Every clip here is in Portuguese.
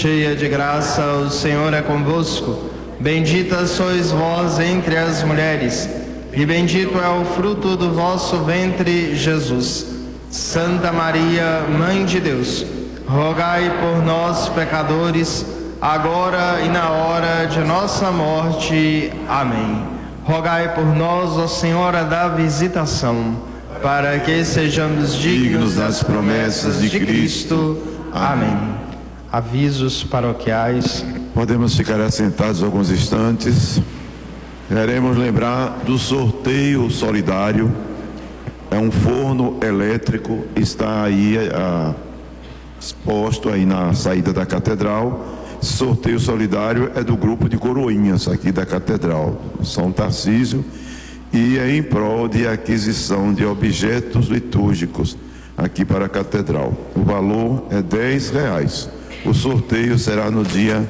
Cheia de graça, o Senhor é convosco. Bendita sois vós entre as mulheres, e bendito é o fruto do vosso ventre, Jesus. Santa Maria, Mãe de Deus, rogai por nós, pecadores, agora e na hora de nossa morte. Amém. Rogai por nós, ó Senhora da Visitação, para que sejamos dignos das promessas de Cristo. Amém. Avisos paroquiais. Podemos ficar assentados alguns instantes. Queremos lembrar do sorteio solidário. É um forno elétrico, está aí exposto aí na saída da catedral. Esse sorteio solidário é do grupo de Coroinhas aqui da catedral, São Tarcísio, e é em prol de aquisição de objetos litúrgicos aqui para a catedral. O valor é R$10. O sorteio será no dia...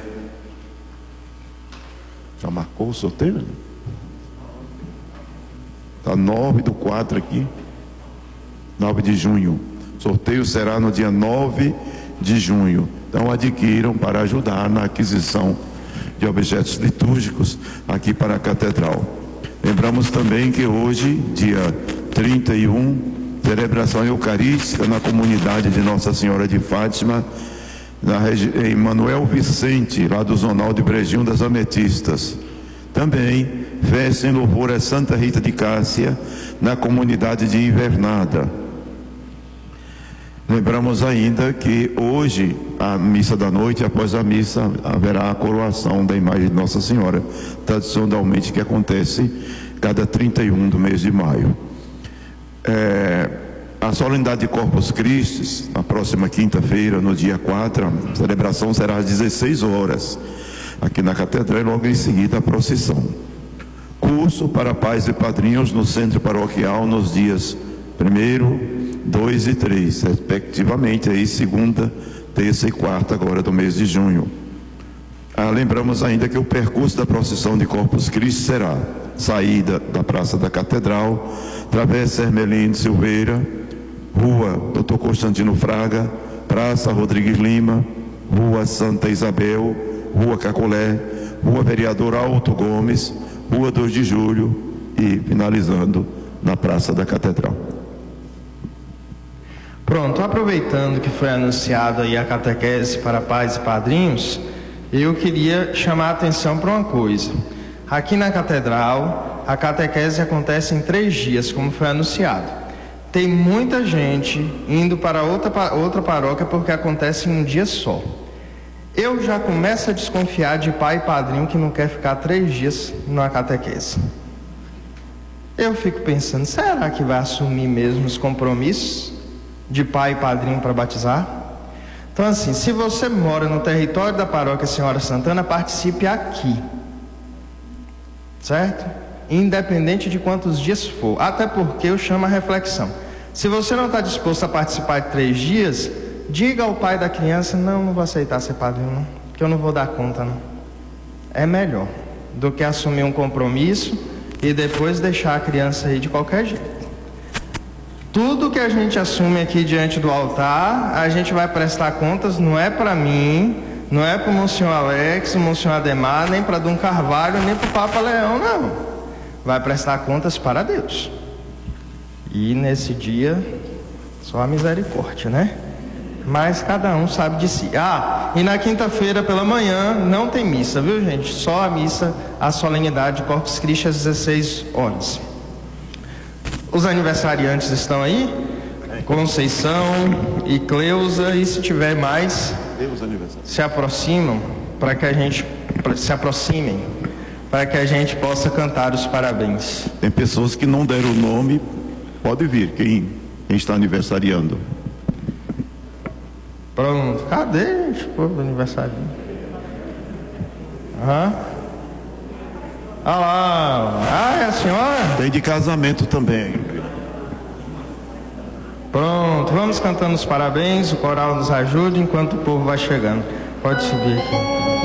Já marcou o sorteio? Está 9/4 aqui. 9 de junho. O sorteio será no dia 9 de junho. Então adquiram para ajudar na aquisição de objetos litúrgicos aqui para a catedral. Lembramos também que hoje, dia 31, celebração eucarística na comunidade de Nossa Senhora de Fátima, em Manuel Vicente, lá do Zonal de Brejinho das Ametistas. Também festa em louvor a Santa Rita de Cássia, na comunidade de Invernada. Lembramos ainda que hoje, a missa da noite, após a missa, haverá a coroação da imagem de Nossa Senhora, tradicionalmente que acontece cada 31 do mês de maio. A solenidade de Corpus Christi, na próxima quinta-feira, no dia 4, a celebração será às 16 horas, aqui na catedral, e logo em seguida a procissão. Curso para pais e padrinhos no centro paroquial nos dias 1º, 2 e 3, respectivamente, aí segunda, terça e quarta, agora do mês de junho. Lembramos ainda que o percurso da procissão de Corpus Christi será saída da Praça da Catedral, Travessa Hermelino Silveira, Rua Dr. Constantino Fraga, Praça Rodrigues Lima, Rua Santa Isabel, Rua Cacolé, Rua Vereador Alto Gomes, Rua 2 de Julho e finalizando na Praça da Catedral. Pronto, aproveitando que foi anunciado aí a catequese para pais e padrinhos, eu queria chamar a atenção para uma coisa. Aqui na catedral, a catequese acontece em 3 dias, como foi anunciado. Tem muita gente indo para outra paróquia porque acontece em um dia só. Eu já começo a desconfiar de pai e padrinho que não quer ficar 3 dias na catequese. Eu fico pensando, será que vai assumir mesmo os compromissos de pai e padrinho para batizar? Então assim, se você mora no território da paróquia Senhora Santana, participe aqui, certo? Independente de quantos dias for, até porque eu chamo a reflexão. Se você não está disposto a participar de 3 dias, diga ao pai da criança, não vou aceitar ser padrinho não, porque eu não vou dar conta não. É melhor do que assumir um compromisso e depois deixar a criança aí de qualquer jeito. Tudo que a gente assume aqui diante do altar, a gente vai prestar contas, não é para mim, não é para o Monsenhor Alex, o Monsenhor Ademar, nem para Dom Carvalho, nem para o Papa Leão, não. Vai prestar contas para Deus. E nesse dia, só a misericórdia, né? Mas cada um sabe de si. E na quinta-feira pela manhã não tem missa, viu gente? Só a missa, a solenidade de Corpus Christi às 16 horas. Os aniversariantes estão aí? Conceição e Cleusa, e se tiver mais, se aproximem para que a gente possa cantar os parabéns. Tem pessoas que não deram o nome, pode vir, quem está aniversariando. Pronto, cadê o aniversário? Olha lá, é a senhora? Tem de casamento também. Pronto, vamos cantando os parabéns, o coral nos ajuda enquanto o povo vai chegando. Pode subir aqui.